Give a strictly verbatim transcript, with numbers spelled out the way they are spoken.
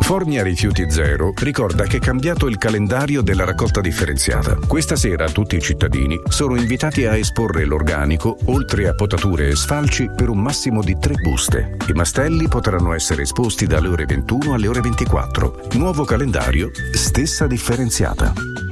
Fornia Rifiuti Zero ricorda che è cambiato il calendario della raccolta differenziata. Questa sera tutti i cittadini sono invitati a esporre l'organico, oltre a potature e sfalci, per un massimo di tre buste. I mastelli potranno essere esposti dalle ore ventuno alle ore ventiquattro. Nuovo calendario, stessa differenziata.